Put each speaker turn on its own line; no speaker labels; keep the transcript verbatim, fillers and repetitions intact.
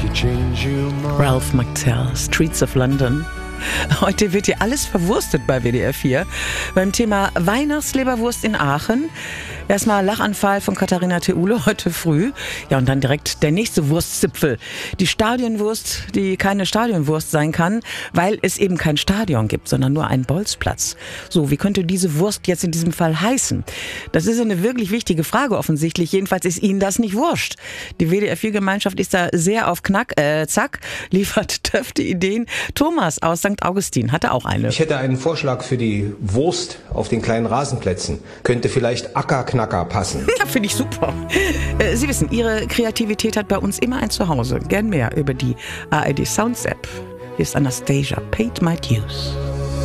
Ralph McTell, Streets of London. Heute wird hier alles verwurstet bei W D R vier. Beim Thema Weihnachtsleberwurst in Aachen. Erstmal Lachanfall von Katharina Theule heute früh. Ja, und dann direkt der nächste Wurstzipfel. Die Stadionwurst, die keine Stadionwurst sein kann, weil es eben kein Stadion gibt, sondern nur einen Bolzplatz. So, wie könnte diese Wurst jetzt in diesem Fall heißen? Das ist eine wirklich wichtige Frage offensichtlich. Jedenfalls ist Ihnen das nicht wurscht. Die W D R vier Gemeinschaft ist da sehr auf Knack, äh, zack, liefert töfte Ideen. Thomas aus Sankt Augustin hatte auch eine.
Ich hätte einen Vorschlag für die Wurst auf den kleinen Rasenplätzen. Könnte vielleicht Ackerknacker passen.
Ja, finde ich super. Äh, Sie wissen, Ihre Kreativität hat bei uns immer ein Zuhause. Gern mehr über die A R D Sounds App. Hier ist Anastasia, Paid My Dues.